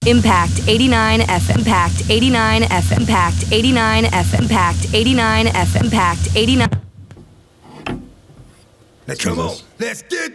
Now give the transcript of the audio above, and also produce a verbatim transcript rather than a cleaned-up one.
Impact eighty-nine F M. Impact eighty-nine F M. Impact eighty-nine F M. Impact eighty-nine F M. Impact eighty-nine. Now come on, let's get